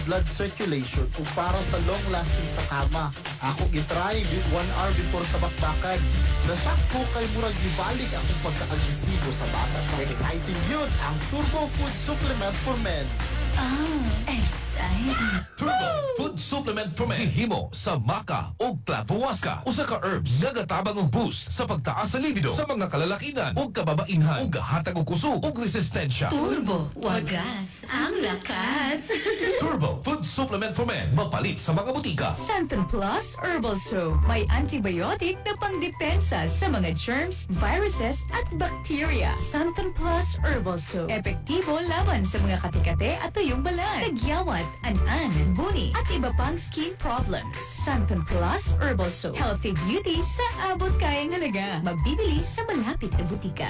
blood circulation ug para sa long lasting sa kama. Ako gitry 1 hour before sa bakbakan. Nasyak ko kay murag gibalik akong pagka-agresibo sa bata. Exciting yun ang Turbo Food Supplement for Men. Exciting. Turbo Food Supplement for Men. Himo sa maca o clavuasca. Usa ka herbs nga gatabang og boost sa pagtaas sa libido sa mga kalalakinan o kababainhan o gahatag og kusog o resistensya. Turbo. Wagas. Ang lakas. Turbo Food Supplement for Men. Mapalit sa mga butika. Santon Plus Herbal Soap. May antibiotic na pangdepensa sa mga germs, viruses at bacteria. Santon Plus Herbal Soap. Epektibo laban sa mga katikate at tuyong balat, tagyawat, an-an, buni at iba pang skin problems. Santon Plus Herbal Soap. Healthy beauty sa abot kayang halaga. Mabibili sa malapit na butika.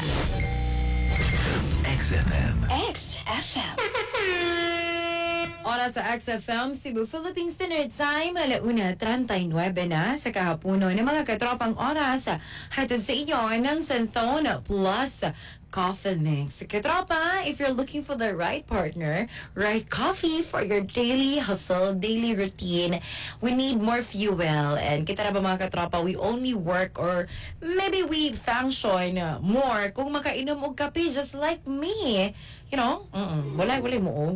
XFM. XFM. Oras sa XFM, Cebu, Philippines Standard Time, 1:39 na sa kahapuno ng mga katropang oras. Hatid sa inyo ng Santon Plus Coffee Mix. Katropa, if you're looking for the right partner, right coffee for your daily hustle, daily routine, we need more fuel. And kita na ba mga katropa, we only work or maybe we function more kung makainom og kape just like me. You know? Wala mo.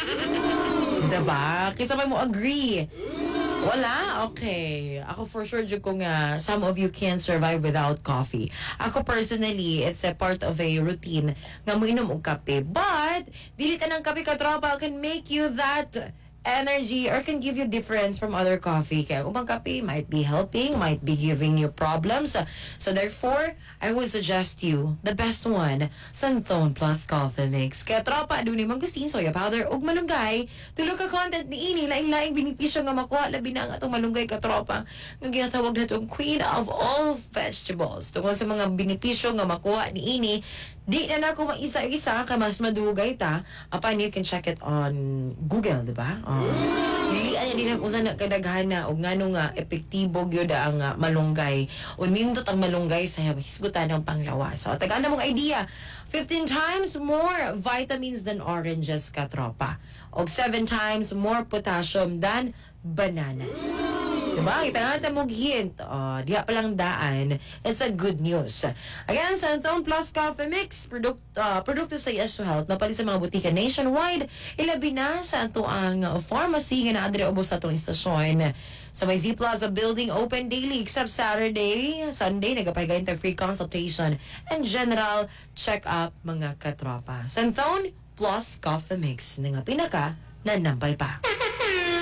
Diba? Kisa may mo agree. Wala? Okay. Ako for sure, Jud, kung some of you can't survive without coffee. Ako personally, it's a part of a routine nga mo inom og kape. But, dili tanang kape katropa can make you that energy or can give you difference from other coffee. Kaya kung ang kape might be helping, might be giving you problems. So therefore, I would suggest you the best one, Santon Plus Coffee Mix. Kaya tropa, doon ni mangustin, soya powder, ug malunggay. Tulog ka content ni ini, laing-laing binipisyo nga makuha, labi na nga itong malunggay ka tropa, nga ginatawag na itong queen of all vegetables. Tungkol sa mga binipisyo nga makuha ni ini, di na ako maisa-isa ka mas madugay ta. Apan you can check it on Google, di ba? Dilian niya din ang usa na kadaghan na o ngano nga epektibo gyud ang malunggay. O nindot ang malunggay sa hisgutan ng panglawas. So tagaan na mong idea. 15 times more vitamins than oranges katropa. O 7 times more potassium than bananas. Diba? Kita nga mong hint. Diha palang daan. It's a good news. Again, Santon Plus Coffee Mix. Produkto sa Yes to Health. Napalit sa mga butika nationwide. Ilabi na sa ato ang pharmacy nga na adre ubos sa atong istasyon. Sa may Z Plaza building, open daily except Saturday, Sunday, nagapahigay tayo free consultation and general check-up mga katropa. Santon Plus Coffee Mix. Nga pinaka, nanampal pa.